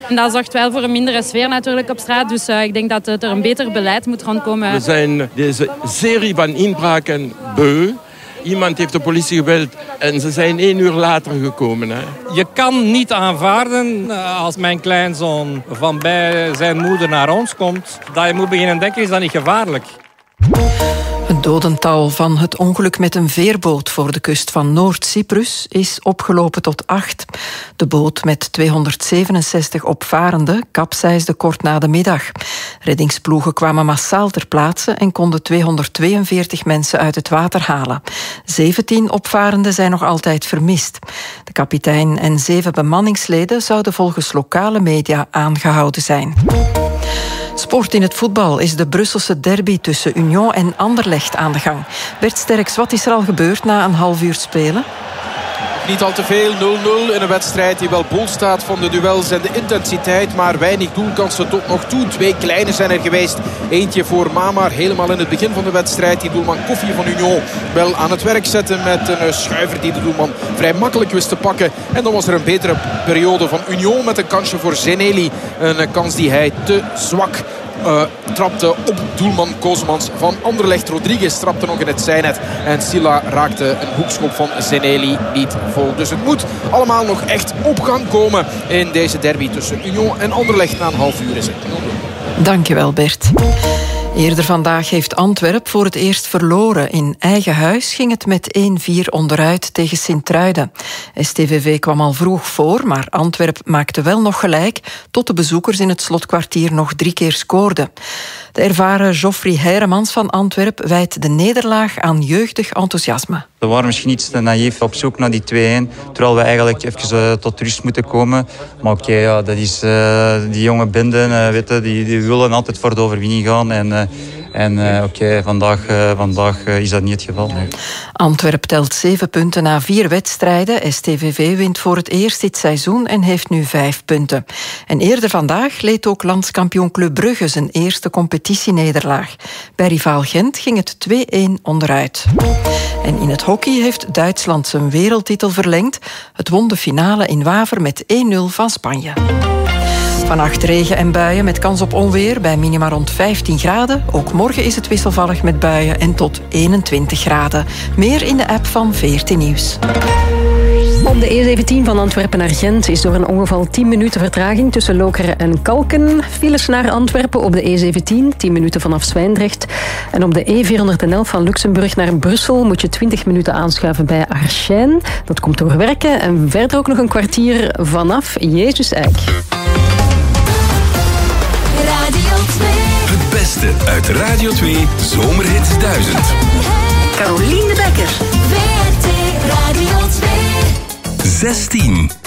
En dat zorgt wel voor een mindere sfeer natuurlijk op straat. Dus ik denk dat er een beter beleid moet rondkomen. We zijn deze serie van inbraken beu. Iemand heeft de politie gebeld en ze zijn 1 uur later gekomen. Hè. Je kan niet aanvaarden als mijn kleinzoon van bij zijn moeder naar ons komt, dat je moet beginnen denken, is dat niet gevaarlijk? Het dodental van het ongeluk met een veerboot voor de kust van Noord-Cyprus is opgelopen tot 8. De boot met 267 opvarenden kapseisde kort na de middag. Reddingsploegen kwamen massaal ter plaatse en konden 242 mensen uit het water halen. 17 opvarenden zijn nog altijd vermist. De kapitein en 7 bemanningsleden zouden volgens lokale media aangehouden zijn. Sport in het voetbal is de Brusselse derby tussen Union en Anderlecht aan de gang. Bert Sterks, wat is er al gebeurd na een half uur spelen? Niet al te veel, 0-0 in een wedstrijd die wel bol staat van de duels en de intensiteit, maar weinig doelkansen tot nog toe. 2 kleine zijn er geweest. Eentje voor Mamar, helemaal in het begin van de wedstrijd. Die doelman Koffie van Union wel aan het werk zetten met een schuiver die de doelman vrij makkelijk wist te pakken. En dan was er een betere periode van Union met een kansje voor Zeneli. Een kans die hij te zwak trapte op doelman Kozemans van Anderlecht. Rodriguez trapte nog in het zijnet en Silla raakte een hoekschop van Zeneli niet vol. Dus het moet allemaal nog echt op gang komen in deze derby tussen Union en Anderlecht. Na een half uur is het 0-0. Dankjewel Bert. Eerder vandaag heeft Antwerp voor het eerst verloren. In eigen huis ging het met 1-4 onderuit tegen Sint-Truiden. STVV kwam al vroeg voor, maar Antwerp maakte wel nog gelijk, tot de bezoekers in het slotkwartier nog 3 keer scoorden. De ervaren Geoffrey Heiremans van Antwerp wijt de nederlaag aan jeugdig enthousiasme. We waren misschien iets te naïef op zoek naar die 2-1, terwijl we eigenlijk even tot rust moeten komen. Maar oké, dat is die jonge benden, die willen altijd voor de overwinning gaan. En vandaag is dat niet het geval. Nee. Antwerp telt 7 punten na 4 wedstrijden. STVV wint voor het eerst dit seizoen en heeft nu 5 punten. En eerder vandaag leed ook landskampioen Club Brugge zijn eerste competitienederlaag. Bij rivaal Gent ging het 2-1 onderuit. En in het hockey heeft Duitsland zijn wereldtitel verlengd. Het won de finale in Waver met 1-0 van Spanje. Vannacht regen en buien met kans op onweer bij minima rond 15 graden. Ook morgen is het wisselvallig met buien en tot 21 graden. Meer in de app van VRT Nieuws. Op de E17 van Antwerpen naar Gent is door een ongeval 10 minuten vertraging tussen Lokeren en Kalken. Files naar Antwerpen op de E17, 10 minuten vanaf Zwijndrecht. En op de E411 van Luxemburg naar Brussel moet je 20 minuten aanschuiven bij Arschijn. Dat komt door werken. En verder ook nog een kwartier vanaf Jezus-Eik. Radio 2. Het beste uit Radio 2 Zomerhits 1000. Carolien de Bekker. VRT Radio 2. 16.